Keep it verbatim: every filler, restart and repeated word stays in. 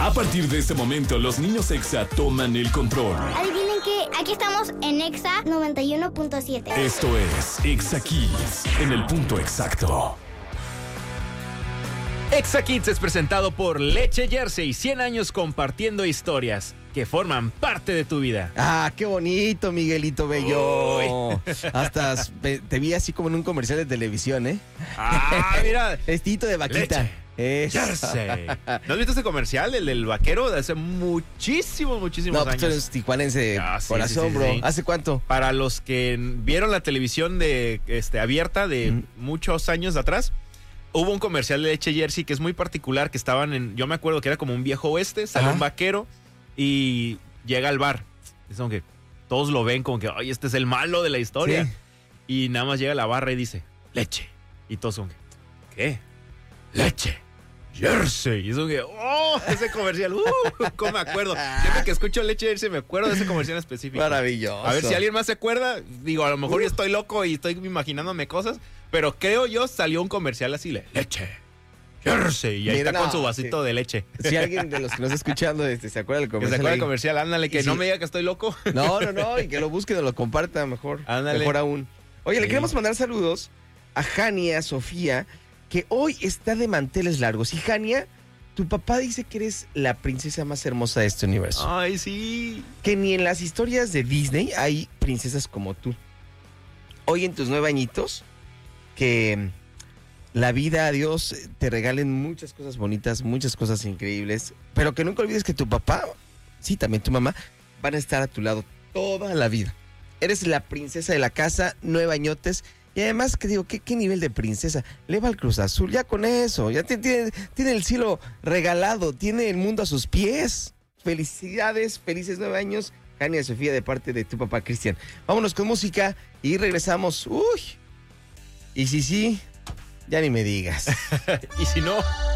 A partir de este momento, los niños Exa toman el control. Adivinen que aquí estamos en Exa noventa y uno punto siete. Esto es Exa Kids, en el punto exacto. Exa Kids es presentado por Leche Jersey, cien años compartiendo historias que forman parte de tu vida. Ah, qué bonito, Miguelito Bello. Hasta te vi así como en un comercial de televisión, ¿eh? Ah, mira. Vestidito de vaquita. Leche. Eso. Jersey. ¿No has visto ese comercial, el del vaquero, de hace muchísimos, muchísimos no, pues años? tú eres tijuanense Ah, sí, corazón, sí, sí, bro. sí. ¿Hace cuánto? Para los que vieron la televisión de este abierta de mm. muchos años atrás, hubo un comercial de Leche Jersey que es muy particular, que estaban en, yo me acuerdo que era como un viejo oeste, sale un vaquero y llega al bar. Es como que todos lo ven como que, ay, este es el malo de la historia. Sí. Y nada más llega a la barra y dice, leche. Y todos son que, ¿qué? Leche Jersey. Y es como que, oh, ese comercial, uh, cómo me acuerdo. Siempre que escucho Leche Jersey me acuerdo de ese comercial específico. Maravilloso. A ver si alguien más se acuerda. Digo, a lo mejor uh. yo estoy loco y estoy imaginándome cosas, pero creo yo salió un comercial así, leche Jersey, y ahí Mira, está con no, su vasito sí. de leche. Si alguien de los que nos está escuchando este, se acuerda del comercial. Que se acuerda del comercial, ándale, que y no sí. me diga que estoy loco. No, no, no, y que lo busque o lo comparta mejor. Ándale. Mejor aún. Oye, le sí. queremos mandar saludos a Jania Sofía, que hoy está de manteles largos. Y Jania, tu papá dice que eres la princesa más hermosa de este universo. Ay, sí. Que ni en las historias de Disney hay princesas como tú. Hoy en tus nueve añitos, que la vida, Dios, te regalen muchas cosas bonitas, muchas cosas increíbles, pero que nunca olvides que tu papá, sí, también tu mamá, van a estar a tu lado toda la vida. Eres la princesa de la casa, nueve añotes, y además, que digo, ¿qué, qué nivel de princesa? Le va al Cruz Azul, ya con eso, ya tiene, tiene, tiene el cielo regalado, tiene el mundo a sus pies. Felicidades, felices nueve años, Jania Sofía, de parte de tu papá Cristian. Vámonos con música y regresamos. Uy, y si sí, ya ni me digas. Y si no...